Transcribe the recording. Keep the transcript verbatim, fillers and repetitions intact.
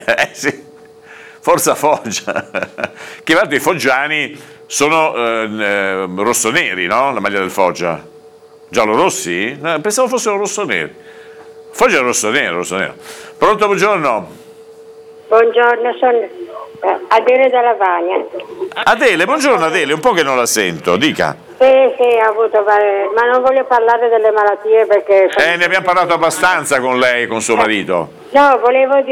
Eh sì, Forza Foggia. Che l'altro i foggiani sono eh, eh, rossoneri, no? La maglia del Foggia. Giallo-rossi? No, pensavo fossero rossoneri. Foggia è rossonero, rossonero. Pronto, buongiorno. Buongiorno, sono Adele da Lavagna. Adele, buongiorno Adele, un po' che non la sento, dica. Sì, sì, ho avuto, ma non voglio parlare delle malattie perché... Eh, ne abbiamo parlato abbastanza con lei e con suo marito. No, volevo dire...